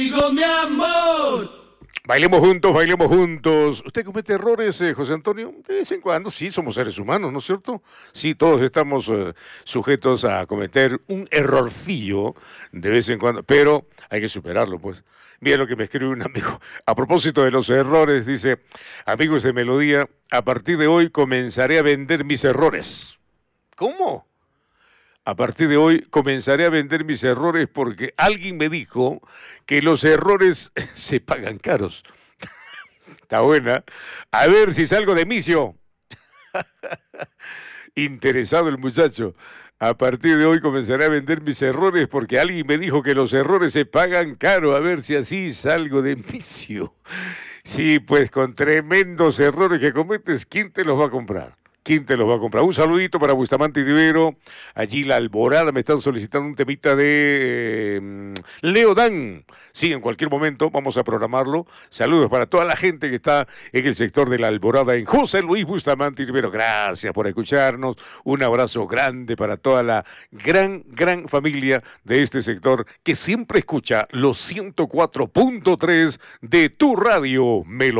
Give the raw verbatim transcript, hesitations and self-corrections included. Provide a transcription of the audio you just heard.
Digo mi amor. Bailemos juntos, bailemos juntos. ¿Usted comete errores, eh, José Antonio? De vez en cuando, sí, somos seres humanos, ¿no es cierto? Sí, todos estamos eh, sujetos a cometer un errorcillo de vez en cuando, pero hay que superarlo, pues. Mira lo que me escribe un amigo. A propósito de los errores, dice, amigos de Melodía, a partir de hoy comenzaré a vender mis errores. ¿Cómo? A partir de hoy comenzaré a vender mis errores porque alguien me dijo que los errores se pagan caros. Está buena. A ver si salgo de misio. Interesado el muchacho. A partir de hoy comenzaré a vender mis errores porque alguien me dijo que los errores se pagan caro. A ver si así salgo de misio. Sí, pues con tremendos errores que cometes, ¿quién te los va a comprar? ¿Quién te los va a comprar? Un saludito para Bustamante y Rivero. Allí La Alborada me están solicitando un temita de eh, Leo Dan. Sí, en cualquier momento vamos a programarlo. Saludos para toda la gente que está en el sector de La Alborada en José Luis Bustamante y Rivero. Gracias por escucharnos. Un abrazo grande para toda la gran, gran familia de este sector que siempre escucha los ciento cuatro punto tres de tu radio Melo.